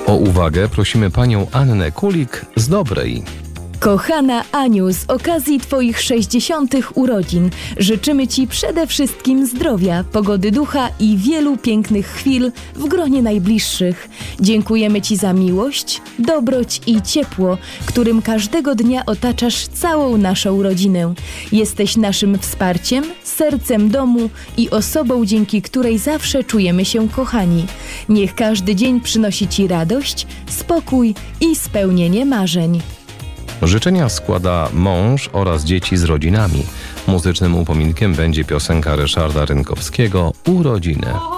O uwagę prosimy panią Annę Kulik z Dobrej. Kochana Aniu, z okazji Twoich 60. urodzin życzymy Ci przede wszystkim zdrowia, pogody ducha i wielu pięknych chwil w gronie najbliższych. Dziękujemy Ci za miłość, dobroć i ciepło, którym każdego dnia otaczasz całą naszą rodzinę. Jesteś naszym wsparciem, sercem domu i osobą, dzięki której zawsze czujemy się kochani. Niech każdy dzień przynosi Ci radość, spokój i spełnienie marzeń. Życzenia składa mąż oraz dzieci z rodzinami. Muzycznym upominkiem będzie piosenka Ryszarda Rynkowskiego „Urodziny”.